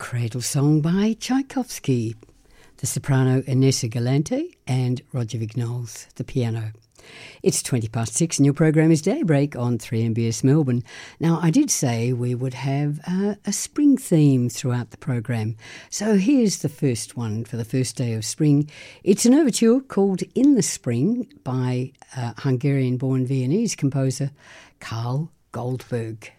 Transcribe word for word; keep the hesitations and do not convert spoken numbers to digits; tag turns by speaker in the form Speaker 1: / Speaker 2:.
Speaker 1: Cradle Song by Tchaikovsky, the soprano Inessa Galante and Roger Vignoles, the piano. It's twenty past six and your program is Daybreak on three M B S Melbourne. Now, I did say we would have uh, a spring theme throughout the program. So here's the first one for the first day of spring. It's an overture called In the Spring by uh, Hungarian-born Viennese composer Carl Goldberg.